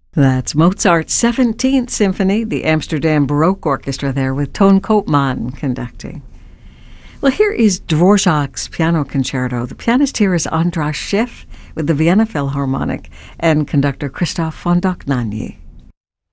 That's Mozart's 17th Symphony, the Amsterdam Baroque Orchestra there with Toon Koopman conducting. Well, here is Dvorak's Piano Concerto. The pianist here is Andras Schiff with the Vienna Philharmonic and conductor Christoph von Dohnanyi.